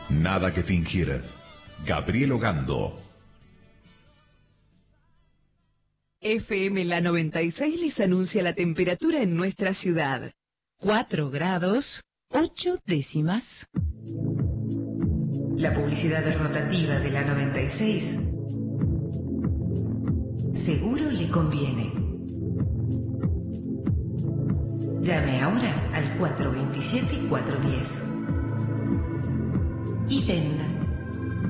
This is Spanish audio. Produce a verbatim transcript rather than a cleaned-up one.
Nada que fingir. Gabriel Ogando. F M La noventa y seis les anuncia la temperatura en nuestra ciudad. cuatro grados, ocho décimas. La publicidad rotativa de la noventa y seis seguro le conviene. Llame ahora al cuatro dos siete, cuatro uno cero y venda.